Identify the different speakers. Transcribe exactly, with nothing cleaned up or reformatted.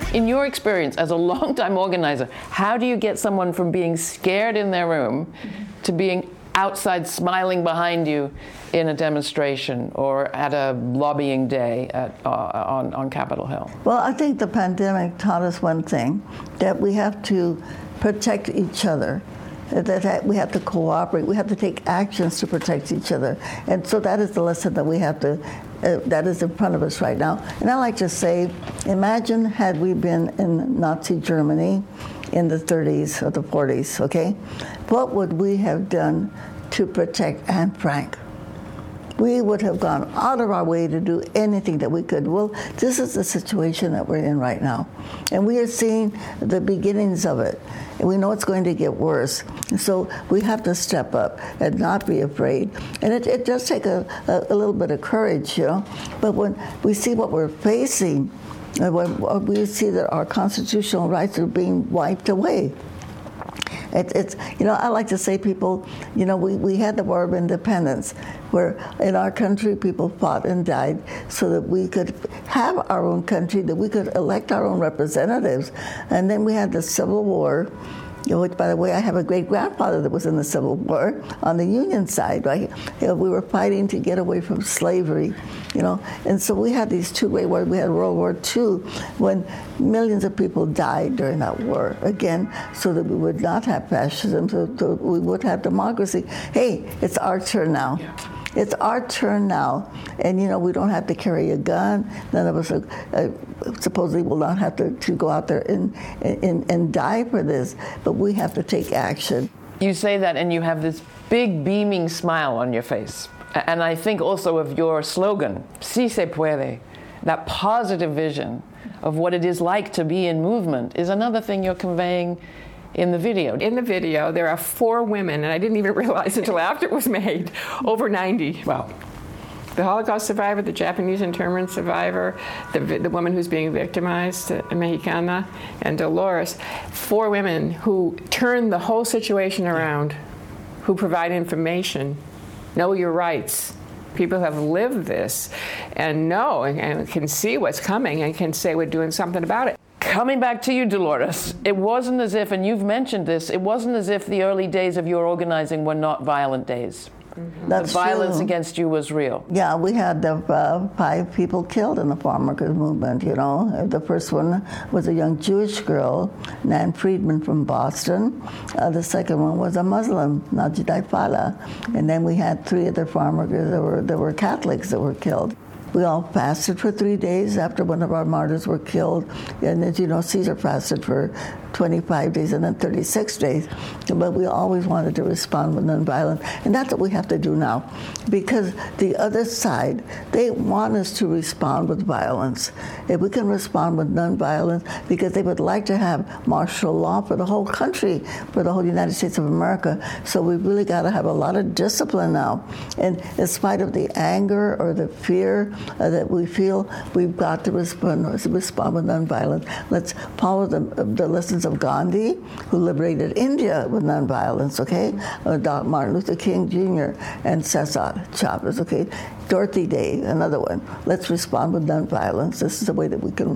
Speaker 1: In your experience as a longtime organizer, how do you get someone from being scared in their room to being outside smiling behind you in a demonstration or at a lobbying day at, uh, on, on Capitol Hill?
Speaker 2: Well, I think the pandemic taught us one thing, that we have to protect each other. That we have to cooperate. We have to take actions to protect each other. And so that is the lesson that we have to, uh, that is in front of us right now. And I like to say, imagine had we been in Nazi Germany in the thirties or the forties, okay? What would we have done to protect Anne Frank? We would have gone out of our way to do anything that we could. Well, this is the situation that we're in right now. And we are seeing the beginnings of it. And we know it's going to get worse. And so we have to step up and not be afraid. And it, it does take a, a, a little bit of courage, you know. But when we see what we're facing, and when we see that our constitutional rights are being wiped away, It, it's, you know, I like to say people, you know, we, we had the War of Independence, where in our country people fought and died so that we could have our own country, that we could elect our own representatives. And then we had the Civil War, you know, which, by the way, I have a great-grandfather that was in the Civil War on the Union side, right? You know, we were fighting to get away from slavery, you know. And so we had these two great wars. We had World War Two, when millions of people died during that war, again, so that we would not have fascism, so, so we would have democracy. Hey, it's our turn now. Yeah. It's our turn now, and you know, we don't have to carry a gun. None of us are, uh, supposedly will not have to, to go out there and, and, and die for this, but we have to take action.
Speaker 1: You say that and you have this big beaming smile on your face. And I think also of your slogan, Si se puede, that positive vision of what it is like to be in movement is another thing you're conveying in the video.
Speaker 3: In the video, there are four women, and I didn't even realize until after it was made, over ninety.
Speaker 1: Wow.
Speaker 3: The Holocaust survivor, the Japanese internment survivor, the, the woman who's being victimized, uh, Mexicana, and Dolores. Four women who turn the whole situation around, who provide information, know your rights. People have lived this and know and, and can see what's coming and can say we're doing something about it.
Speaker 1: Coming back to you, Dolores, it wasn't as if, and you've mentioned this, it wasn't as if the early days of your organizing were not violent days. Mm-hmm.
Speaker 2: That's
Speaker 1: the violence
Speaker 2: true.
Speaker 1: Against you was real.
Speaker 2: Yeah, we had the, uh, five people killed in the farm workers movement, you know. The first one was a young Jewish girl, Nan Friedman from Boston. Uh, the second one was a Muslim, Najidai Fala. And then we had three other farm workers that were, that were Catholics that were killed. We all fasted for three days after one of our martyrs were killed. And as you know, Caesar fasted for twenty-five days and then thirty-six days. But we always wanted to respond with nonviolence. And that's what we have to do now. Because the other side, they want us to respond with violence. If we can respond with nonviolence, because they would like to have martial law for the whole country, for the whole United States of America. So we really got to have a lot of discipline now. And in spite of the anger or the fear uh, that we feel, we've got to respond, respond with nonviolence. Let's follow the, the lessons of Gandhi, who liberated India with nonviolence, okay? Uh, Martin Luther King Junior and Cesar Chavez, okay? Dorothy Day, another one. Let's respond with nonviolence. This is the way that we can